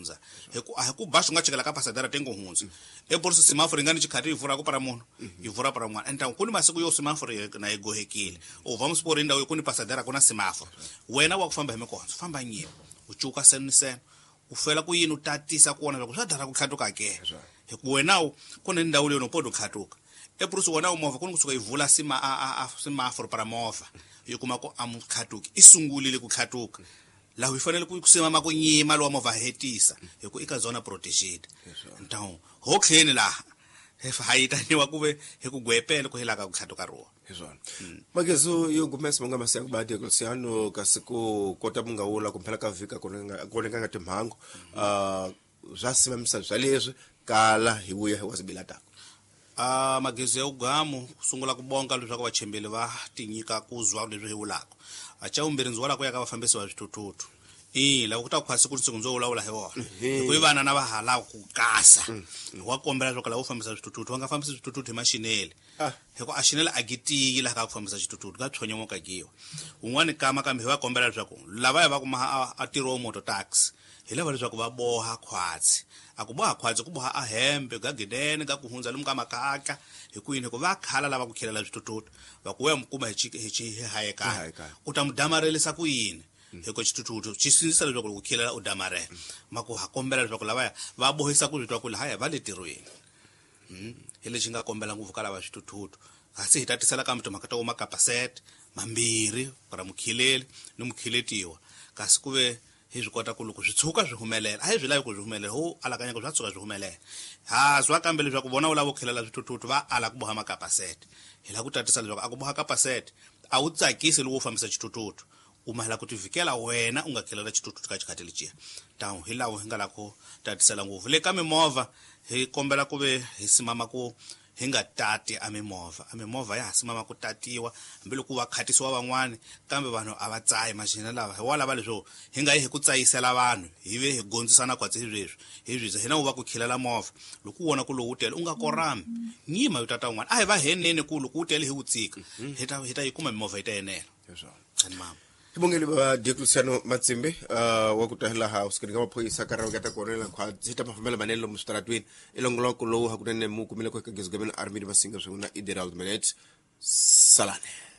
hunza a ku basho nga chikela ka pasadara tengo hunza polisi semaforo ngani chikhati ivura ku para munhu ivura para mwana enta kuni masiku yo semaforo na igohekile vamos supor indawo kuni pasadara kuna semaforo wena wa ku famba hi mikondzo famba nyima uchuka senisen ufela ku yini utatisa kuona loko swa dara ku khatuka ke wenawo kuna indawo leyo no podo khatuka polisi wona umovha kuni kusuka ivula semaforo para movha yokuma ko amkhatuki isungulile ku khatuka la u fanele ku kusema ku nyima lo movha hetisa yoko ikazona protected ntawo ho khleni la hefa hayitaniwa kube hekugwepela ku helaka ku khatuka ro izona makezo yongumesa manga masangu bade kulsiano kasiko kota mungawula kumphela ka vika konenga ngati mhango zasima msazwa leswi kala hibuya wasibila tako magezi ya ugamu kusungula kubonga leswaku vachembele va tinyika kuzwa leswi hiwulako achaumbirindzi walako yaka vafambisi va switututu loko kuta khwasi ku ntsingo ndzo ulawula hi wona ku ivana na vahala ku kasa wa kombela leswaku lava u fambisa switututu va nga fambisi switututu hi mashinele hiko a xinele a gitiki laha ka ku fambisa xitututu ka tshonyo ka giwa un'wani kama kambe va kombela leswaku lava va kuma a tiro moto taxi hi lava leswaku va boha khwatsi a ku boha khwatsi ku boha a hembe ga gidene ga ku hunza lomu ka makaka hi ku yini ku va khala lava ku khilela switututu va ku ya mukuma hi hayeka u ta mudamarelisa ku yini hiko xitututu xisisa leswaku ku khilela u damarela maku ha kombela leswaku lava va bohisa ku zwitwa ku lahaya va le tirweni hi lexi nga kombela nguvu ka lava switututu kasi hi tatisela ka mntu makata wo makapaset mambiri para mukhileli ni mukhiletiwa kasi kuve hi zwikota ku loko switshuka swi humelela a hi swi lavi ku swi humelela ho alakanya ku swa tshuka swi humelela zwa kambe leswaku vona u lava ku khilela switututu va ala ku boha makapaset hi la ku tatisa leswaku a ku boha kapaset a wu tsakisi loko u fambisa xitututu u mahela ku tivikela wena u nga khilela xitututu ka xikhati lexiya tawu hi lawo hi nga la ku tatisela nguvu le ka mimovha hi kombela ku ve hi simama ku hi nga tati a mimovha ya simama ku tatiwa hambiloko va khatisiwa van'wani kambe vanhu a va tsayi machina lava hi wala va leswo hi nga yi hi ku tsayisela vanhu hi ve hi gondzisana kwatsi hi byiza hina u va ku khilela movha loko u vona ku lowu u tele u nga korami nyima yo tata un'wana a hi va henene ku loko u tele hi wu tsika hi ta yi kuma mimovha yi ta yenela mama Ibongeli ba Diocletiano Matsimbe wa kutahela house kini kama phoyisa ka rawa ka korela khwa tsita mafamela manelo mo stratwini ilongoloko lo ha kunene mu kumile ko ka gizgamela army ba singa swuna ideal minutes salane